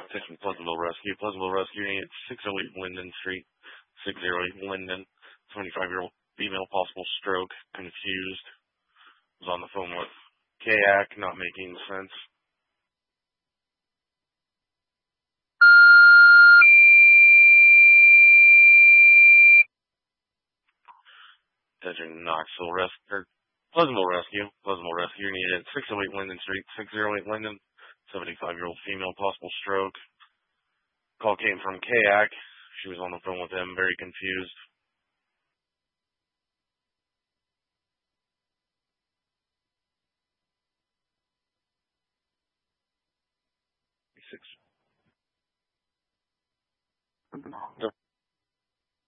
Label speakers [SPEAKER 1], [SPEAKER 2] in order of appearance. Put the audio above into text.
[SPEAKER 1] Attention Pleasantville Rescue. Pleasantville Rescue needed 608 Linden Street, 608 Linden. 25-year-old female, possible stroke, confused. Was on the phone with Kayak, not making sense. Attention Pleasantville Rescue. Pleasantville Rescue needed 608 Linden Street, 608 Linden. 75-year-old female, possible stroke. Call came from Kayak. She was on the phone with him, very confused. The